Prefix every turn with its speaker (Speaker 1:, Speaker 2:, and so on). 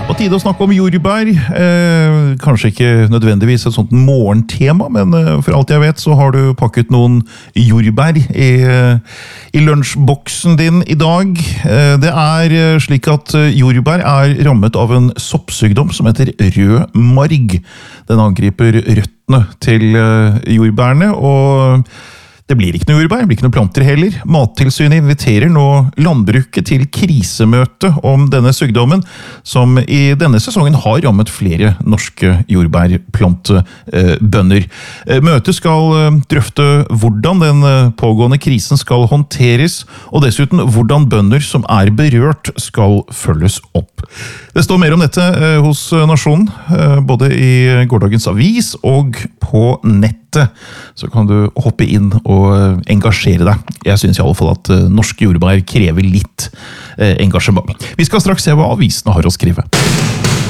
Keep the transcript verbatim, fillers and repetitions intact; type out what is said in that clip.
Speaker 1: På tide å snakke om jordbær. Eh, kanskje ikke nødvendigvis et sånt morgentema, men eh, for alt jeg vet så har du pakket noen jordbær i, i lunsjboksen din i dag. Eh, det er slik at jordbær er rammet av en soppsykdom som heter rød marg. Den angriper røttene til eh, jordbærene, og det blir ikke noe jordbær, det blir ikke noe planter heller. Mattilsynet inviterer nå landbruket til krisemøte om denne sykdommen, som i denne sesongen har rammet flere norske jordbærplantebønder. Møtet skal drøfte hvordan den pågående krisen skal håndteres, og dessuten hvordan bønder som er berørt skal følges opp. Det står mer om dette hos Nasjonen, både i gårsdagens avis og på nettet. Så kan du hoppe inn og engasjere deg. Jeg synes i alle fall at norske jordbær krever litt engasjement. Vi skal straks se hva avisene har å skrive.